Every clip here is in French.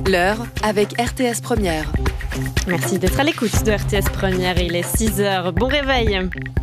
L'heure avec RTS Première. Merci d'être à l'écoute de RTS Première. Il est 6h. Bon réveil.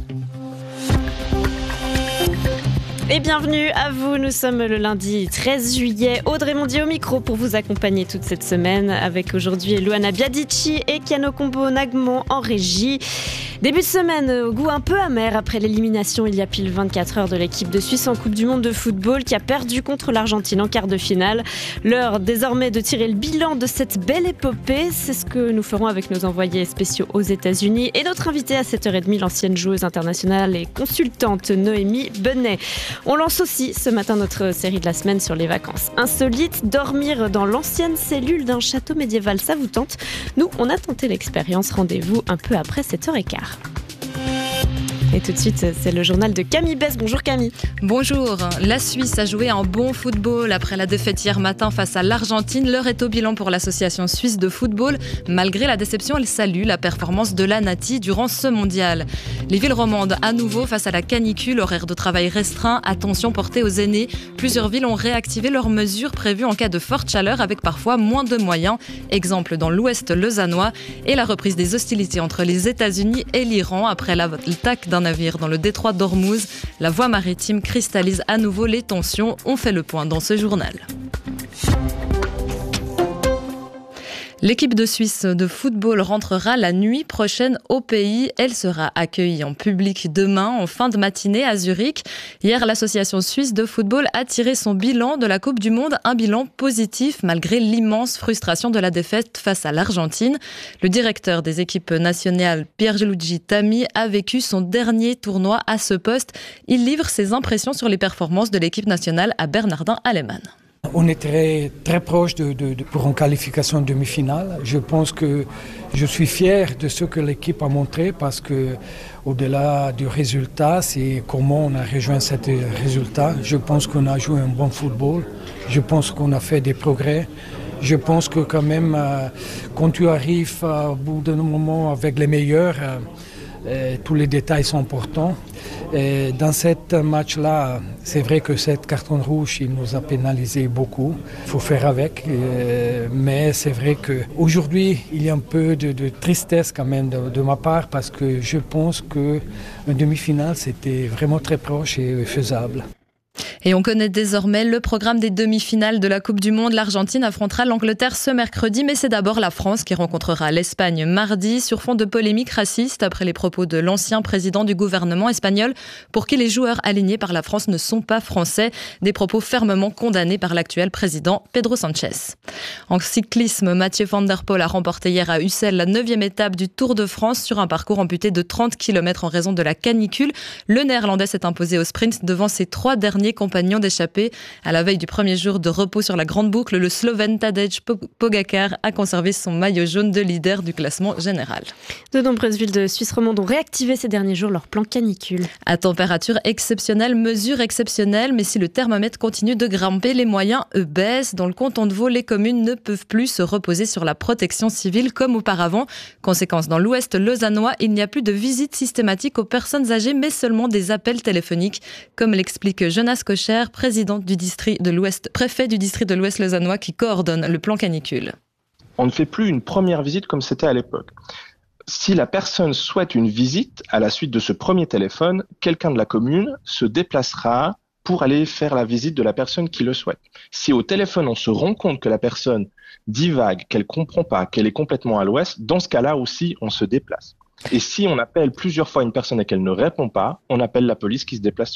Et bienvenue à vous, nous sommes le lundi 13 juillet. Audrey Mondier au micro pour vous accompagner toute cette semaine avec aujourd'hui Luana Biadici et Kiano Combo Nagmon en régie. Début de semaine au goût un peu amer après l'élimination il y a pile 24 heures de l'équipe de Suisse en Coupe du Monde de football qui a perdu contre l'Argentine en quart de finale. L'heure désormais de tirer le bilan de cette belle épopée, c'est ce que nous ferons avec nos envoyés spéciaux aux États-Unis et notre invitée à 7h30, l'ancienne joueuse internationale et consultante Noémie Benet. On lance aussi ce matin notre série de la semaine sur les vacances insolites. Dormir dans l'ancienne cellule d'un château médiéval, ça vous tente? Nous, on a tenté l'expérience. Rendez-vous un peu après 7h15. Et tout de suite, c'est le journal de Camille Bess. Bonjour Camille. Bonjour. La Suisse a joué un bon football après la défaite hier matin face à l'Argentine. L'heure est au bilan pour l'association suisse de football. Malgré la déception, elle salue la performance de l'ANATI durant ce mondial. Les villes romandes, à nouveau face à la canicule, horaire de travail restreint, attention portée aux aînés. Plusieurs villes ont réactivé leurs mesures prévues en cas de forte chaleur avec parfois moins de moyens. Exemple dans l'ouest lausannois et la reprise des hostilités entre les États-Unis et l'Iran après l'attaque d'un navire dans le détroit d'Ormuz. La voie maritime cristallise à nouveau les tensions. On fait le point dans ce journal. L'équipe de Suisse de football rentrera la nuit prochaine au pays. Elle sera accueillie en public demain en fin de matinée à Zurich. Hier, l'association suisse de football a tiré son bilan de la Coupe du Monde, un bilan positif malgré l'immense frustration de la défaite face à l'Argentine. Le directeur des équipes nationales, Pierluigi Tami, a vécu son dernier tournoi à ce poste. Il livre ses impressions sur les performances de l'équipe nationale à Bernardin Alemann. On est très proche pour une qualification demi-finale. Je pense que je suis fier de ce que l'équipe a montré parce que au-delà du résultat, c'est comment on a rejoint ce résultat. Je pense qu'on a joué un bon football. Je pense qu'on a fait des progrès. Je pense que quand même, quand tu arrives au bout d'un moment avec les meilleurs, tous les détails sont importants. Et dans ce match-là, c'est vrai que cette carton rouge, il nous a pénalisé beaucoup. Il faut faire avec. Mais c'est vrai qu'aujourd'hui, il y a un peu de tristesse quand même de ma part parce que je pense qu'une demi-finale, c'était vraiment très proche et faisable. Et on connaît désormais le programme des demi-finales de la Coupe du Monde. L'Argentine affrontera l'Angleterre ce mercredi, mais c'est d'abord la France qui rencontrera l'Espagne mardi sur fond de polémiques racistes après les propos de l'ancien président du gouvernement espagnol pour qui les joueurs alignés par la France ne sont pas français. Des propos fermement condamnés par l'actuel président Pedro Sánchez. En cyclisme, Mathieu van der Poel a remporté hier à Ussel la 9e étape du Tour de France sur un parcours amputé de 30 km en raison de la canicule. Le Néerlandais s'est imposé au sprint devant ses 3 derniers compagnons d'échappée. À la veille du premier jour de repos sur la grande boucle, le Slovène Tadej Pogačar a conservé son maillot jaune de leader du classement général. De nombreuses villes de Suisse romande ont réactivé ces derniers jours leur plan canicule. À température exceptionnelle, mesure exceptionnelle, mais si le thermomètre continue de grimper, les moyens, eux, baissent. Dans le canton de Vaud, les communes ne peuvent plus se reposer sur la protection civile comme auparavant. Conséquence, dans l'ouest lausannois, il n'y a plus de visite systématique aux personnes âgées, mais seulement des appels téléphoniques, comme l'explique Jonas Kocher, président du district de l'Ouest, préfet du district de l'Ouest lausannois qui coordonne le plan canicule. On ne fait plus une première visite comme c'était à l'époque. Si la personne souhaite une visite à la suite de ce premier téléphone, quelqu'un de la commune se déplacera pour aller faire la visite de la personne qui le souhaite. Si au téléphone on se rend compte que la personne divague, qu'elle comprend pas, qu'elle est complètement à l'ouest, dans ce cas-là aussi on se déplace. Et si on appelle plusieurs fois une personne et qu'elle ne répond pas, on appelle la police qui se déplace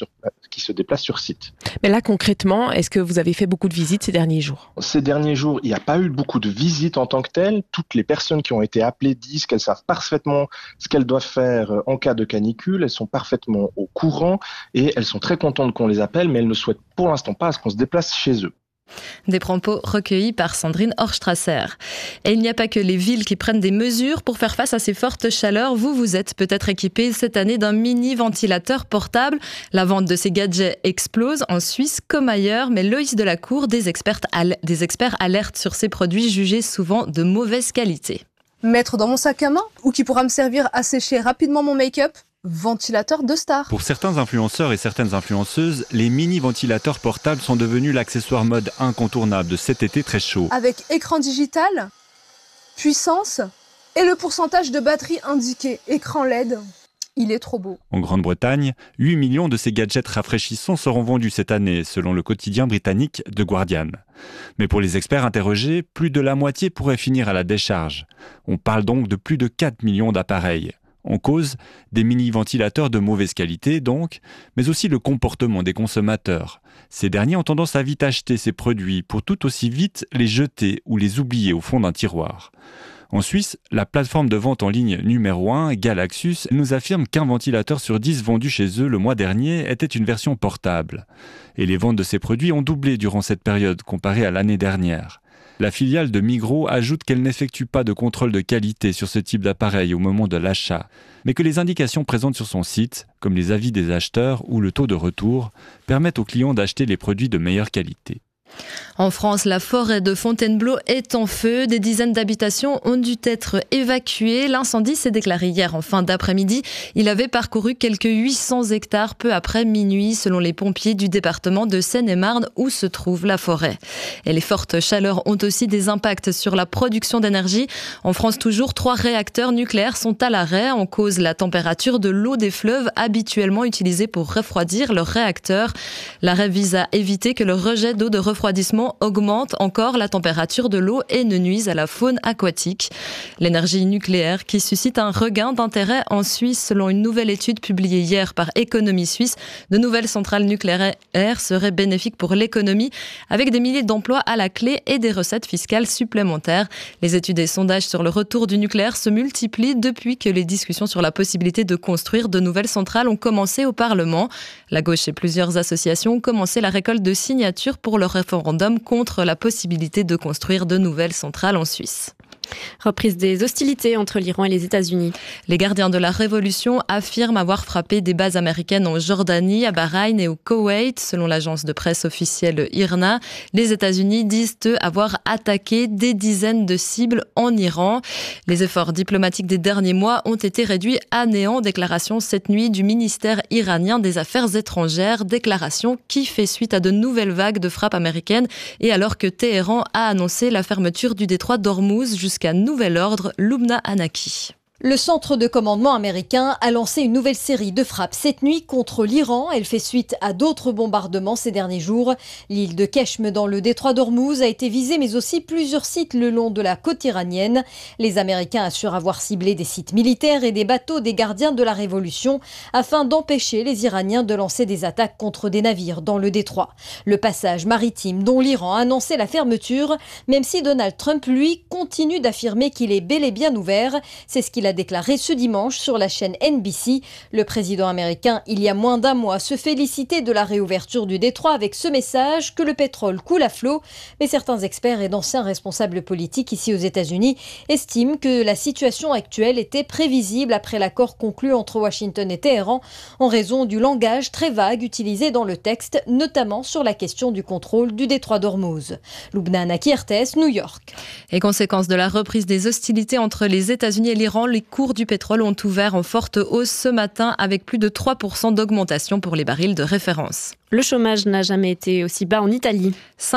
sur site. Mais là, concrètement, est-ce que vous avez fait beaucoup de visites ces derniers jours ? Ces derniers jours, il n'y a pas eu beaucoup de visites en tant que telles. Toutes les personnes qui ont été appelées disent qu'elles savent parfaitement ce qu'elles doivent faire en cas de canicule. Elles sont parfaitement au courant et elles sont très contentes qu'on les appelle, mais elles ne souhaitent pour l'instant pas à ce qu'on se déplace chez eux. Des propos recueillis par Sandrine Horstrasser. Et il n'y a pas que les villes qui prennent des mesures pour faire face à ces fortes chaleurs. Vous êtes peut-être équipé cette année d'un mini ventilateur portable. La vente de ces gadgets explose en Suisse comme ailleurs, mais Loïs Delacour, des experts alertent sur ces produits jugés souvent de mauvaise qualité. Mettre dans mon sac à main ou qui pourra me servir à sécher rapidement mon make-up ? ventilateur de star. Pour certains influenceurs et certaines influenceuses, les mini-ventilateurs portables sont devenus l'accessoire mode incontournable de cet été très chaud. Avec écran digital, puissance et le pourcentage de batterie indiqué, écran LED. Il est trop beau. En Grande-Bretagne, 8 millions de ces gadgets rafraîchissants seront vendus cette année, selon le quotidien britannique The Guardian. Mais pour les experts interrogés, plus de la moitié pourrait finir à la décharge. On parle donc de plus de 4 millions d'appareils. En cause, des mini-ventilateurs de mauvaise qualité donc, mais aussi le comportement des consommateurs. Ces derniers ont tendance à vite acheter ces produits pour tout aussi vite les jeter ou les oublier au fond d'un tiroir. En Suisse, la plateforme de vente en ligne numéro 1, Galaxus, nous affirme qu'un ventilateur sur 10 vendu chez eux le mois dernier était une version portable. Et les ventes de ces produits ont doublé durant cette période comparée à l'année dernière. La filiale de Migros ajoute qu'elle n'effectue pas de contrôle de qualité sur ce type d'appareil au moment de l'achat, mais que les indications présentes sur son site, comme les avis des acheteurs ou le taux de retour, permettent aux clients d'acheter les produits de meilleure qualité. En France, la forêt de Fontainebleau est en feu. Des dizaines d'habitations ont dû être évacuées. L'incendie s'est déclaré hier en fin d'après-midi. Il avait parcouru quelques 800 hectares peu après minuit, selon les pompiers du département de Seine-et-Marne où se trouve la forêt. Et les fortes chaleurs ont aussi des impacts sur la production d'énergie. En France, toujours 3 réacteurs nucléaires sont à l'arrêt. En cause, la température de l'eau des fleuves habituellement utilisée pour refroidir leurs réacteurs. L'arrêt vise à éviter que le rejet d'eau de refroidissement augmente encore la température de l'eau et ne nuise à la faune aquatique. L'énergie nucléaire qui suscite un regain d'intérêt en Suisse selon une nouvelle étude publiée hier par Économie Suisse. De nouvelles centrales nucléaires seraient bénéfiques pour l'économie avec des milliers d'emplois à la clé et des recettes fiscales supplémentaires. Les études et sondages sur le retour du nucléaire se multiplient depuis que les discussions sur la possibilité de construire de nouvelles centrales ont commencé au Parlement. La gauche et plusieurs associations ont commencé la récolte de signatures pour le référendum contre la possibilité de construire de nouvelles centrales en Suisse. Reprise des hostilités entre l'Iran et les États-Unis. Les gardiens de la révolution affirment avoir frappé des bases américaines en Jordanie, à Bahreïn et au Koweït, selon l'agence de presse officielle IRNA. Les États-Unis disent eux avoir attaqué des dizaines de cibles en Iran. Les efforts diplomatiques des derniers mois ont été réduits à néant. Déclaration cette nuit du ministère iranien des Affaires étrangères. Déclaration qui fait suite à de nouvelles vagues de frappes américaines et alors que Téhéran a annoncé la fermeture du détroit d'Ormuz jusqu'à nouvel ordre. Lubna Anaki. Le centre de commandement américain a lancé une nouvelle série de frappes cette nuit contre l'Iran. Elle fait suite à d'autres bombardements ces derniers jours. L'île de Keshm dans le détroit d'Ormuz a été visée, mais aussi plusieurs sites le long de la côte iranienne. Les Américains assurent avoir ciblé des sites militaires et des bateaux des gardiens de la révolution afin d'empêcher les Iraniens de lancer des attaques contre des navires dans le détroit. Le passage maritime dont l'Iran a annoncé la fermeture, même si Donald Trump, lui, continue d'affirmer qu'il est bel et bien ouvert. C'est ce qu'il a déclaré ce dimanche sur la chaîne NBC. Le président américain, il y a moins d'un mois, se félicitait de la réouverture du détroit avec ce message que le pétrole coule à flot. Mais certains experts et d'anciens responsables politiques ici aux États-Unis estiment que la situation actuelle était prévisible après l'accord conclu entre Washington et Téhéran en raison du langage très vague utilisé dans le texte, notamment sur la question du contrôle du détroit d'Ormuz. Lubna Anaki, RTS, New York. Et conséquence de la reprise des hostilités entre les États-Unis et l'Iran, les cours du pétrole ont ouvert en forte hausse ce matin avec plus de 3% d'augmentation pour les barils de référence. Le chômage n'a jamais été aussi bas en Italie.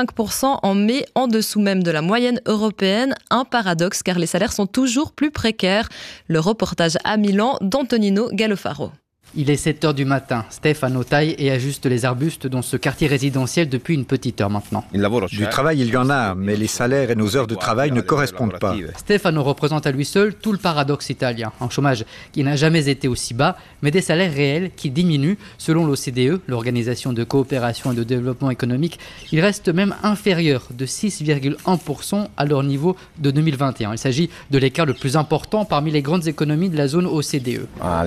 5% en mai, en dessous même de la moyenne européenne. Un paradoxe car les salaires sont toujours plus précaires. Le reportage à Milan d'Antonino Gallofaro. Il est 7h du matin. Stefano taille et ajuste les arbustes dans ce quartier résidentiel depuis une petite heure maintenant. Du travail, il y en a, mais les salaires et nos heures de travail ne correspondent pas. Stefano représente à lui seul tout le paradoxe italien. Un chômage qui n'a jamais été aussi bas, mais des salaires réels qui diminuent. Selon l'OCDE, l'Organisation de coopération et de développement économique, ils restent même inférieurs de 6,1% à leur niveau de 2021. Il s'agit de l'écart le plus important parmi les grandes économies de la zone OCDE.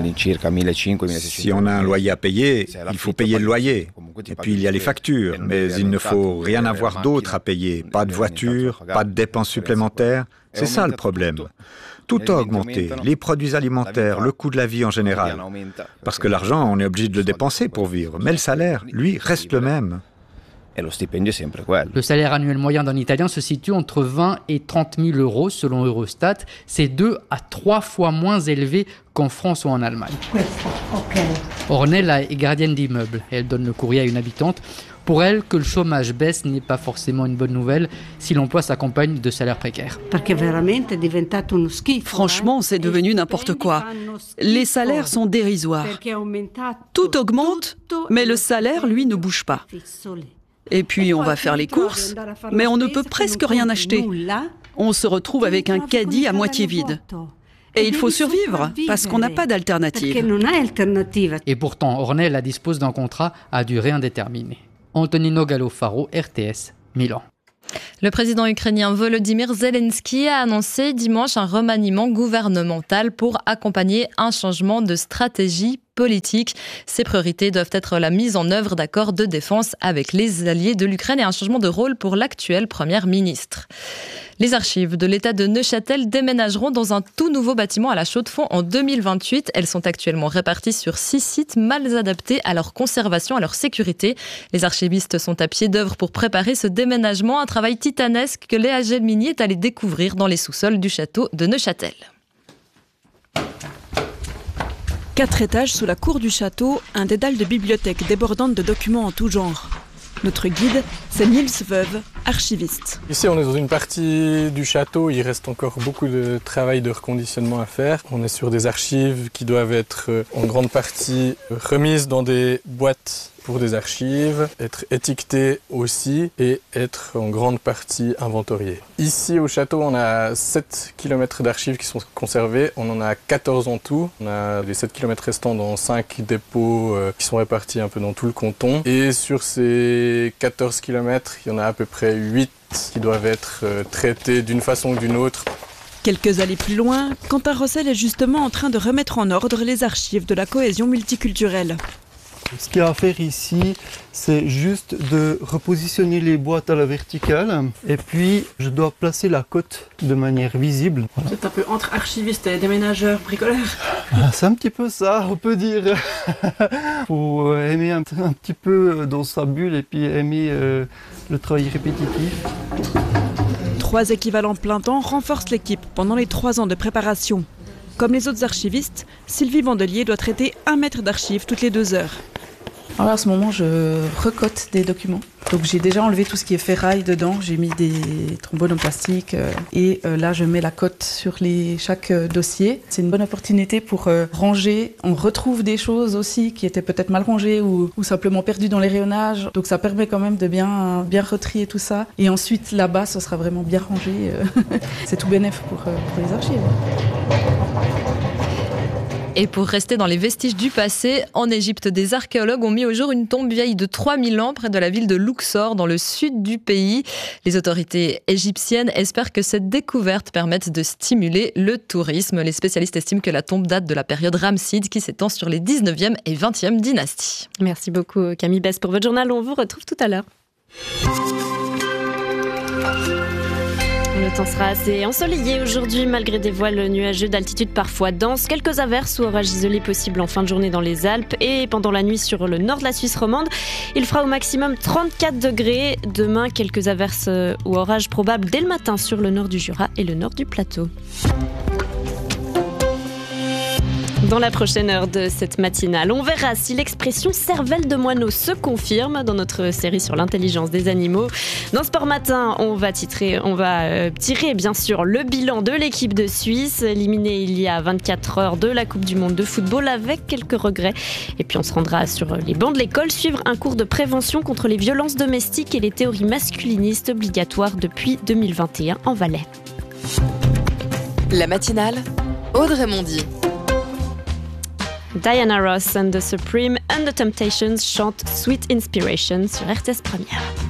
Si on a un loyer à payer, il faut payer le loyer. Et puis il y a les factures, mais il ne faut rien avoir d'autre à payer. Pas de voiture, pas de dépenses supplémentaires. C'est ça le problème. Tout a augmenté, les produits alimentaires, le coût de la vie en général. Parce que l'argent, on est obligé de le dépenser pour vivre. Mais le salaire, lui, reste le même. Le salaire annuel moyen d'un Italien se situe entre 20 et 30 000 euros selon Eurostat. C'est 2 à 3 fois moins élevé qu'en France ou en Allemagne. Ornella est gardienne d'immeuble. Elle donne le courrier à une habitante. Pour elle, que le chômage baisse n'est pas forcément une bonne nouvelle si l'emploi s'accompagne de salaires précaires. Franchement, c'est devenu n'importe quoi. Les salaires sont dérisoires. Tout augmente, mais le salaire, lui, ne bouge pas. Et puis, on va faire les courses, mais on ne peut presque rien acheter. On se retrouve avec un caddie à moitié vide. Et il faut survivre, parce qu'on n'a pas d'alternative. Et pourtant, Ornella dispose d'un contrat à durée indéterminée. Antonino Gallo-Faro, RTS, Milan. Le président ukrainien Volodymyr Zelensky a annoncé dimanche un remaniement gouvernemental pour accompagner un changement de stratégie politique. Ses priorités doivent être la mise en œuvre d'accords de défense avec les alliés de l'Ukraine et un changement de rôle pour l'actuelle première ministre. Les archives de l'État de Neuchâtel déménageront dans un tout nouveau bâtiment à la Chaux-de-Fonds en 2028. Elles sont actuellement réparties sur 6 sites mal adaptés à leur conservation, à leur sécurité. Les archivistes sont à pied d'œuvre pour préparer ce déménagement, un travail titanesque que Léa Gelmini est allée découvrir dans les sous-sols du château de Neuchâtel. 4 étages sous la cour du château, un dédale de bibliothèque débordante de documents en tout genre. Notre guide, c'est Niels Veuve, archiviste. Ici, on est dans une partie du château, il reste encore beaucoup de travail de reconditionnement à faire. On est sur des archives qui doivent être en grande partie remises dans des boîtes pour des archives, être étiquetées aussi et être en grande partie inventoriées. Ici au château, on a 7 km d'archives qui sont conservées, on en a 14 en tout. On a les 7 km restants dans 5 dépôts qui sont répartis un peu dans tout le canton. Et sur ces 14 km, il y en a à peu près 8 qui doivent être traités d'une façon ou d'une autre. Quelques allées plus loin, Quentin Rossel est justement en train de remettre en ordre les archives de la cohésion multiculturelle. Ce qu'il y a à faire ici, c'est juste de repositionner les boîtes à la verticale et puis je dois placer la cote de manière visible. Voilà. C'est un peu entre archivistes et déménageurs, bricoleurs. C'est un petit peu ça, on peut dire. Faut aimer un petit peu dans sa bulle et puis aimer le travail répétitif. 3 équivalents plein temps renforcent l'équipe pendant les 3 ans de préparation. Comme les autres archivistes, Sylvie Vandelier doit traiter 1 mètre d'archives toutes les 2 heures. Alors à ce moment, je recote des documents. Donc j'ai déjà enlevé tout ce qui est ferraille dedans, j'ai mis des trombones en plastique et là je mets la cote sur chaque dossier. C'est une bonne opportunité pour ranger. On retrouve des choses aussi qui étaient peut-être mal rangées ou simplement perdues dans les rayonnages. Donc ça permet quand même de bien retrier tout ça. Et ensuite là-bas, ce sera vraiment bien rangé. C'est tout bénef pour les archives. Et pour rester dans les vestiges du passé, en Égypte, des archéologues ont mis au jour une tombe vieille de 3000 ans près de la ville de Luxor, dans le sud du pays. Les autorités égyptiennes espèrent que cette découverte permette de stimuler le tourisme. Les spécialistes estiment que la tombe date de la période Ramesside qui s'étend sur les 19e et 20e dynasties. Merci beaucoup Camille Besse pour votre journal. On vous retrouve tout à l'heure. Le temps sera assez ensoleillé aujourd'hui, malgré des voiles nuageux d'altitude parfois denses. Quelques averses ou orages isolés possibles en fin de journée dans les Alpes et pendant la nuit sur le nord de la Suisse romande. Il fera au maximum 34 degrés. Demain, quelques averses ou orages probables dès le matin sur le nord du Jura et le nord du plateau. Dans la prochaine heure de cette matinale, on verra si l'expression cervelle de moineau se confirme dans notre série sur l'intelligence des animaux. Dans Sport Matin, on va tirer bien sûr le bilan de l'équipe de Suisse, éliminée il y a 24 heures de la Coupe du Monde de football avec quelques regrets. Et puis on se rendra sur les bancs de l'école suivre un cours de prévention contre les violences domestiques et les théories masculinistes obligatoires depuis 2021 en Valais. La matinale, Audrey Mondy. Diana Ross and the Supreme and the Temptations chantent Sweet Inspiration sur RTS Première.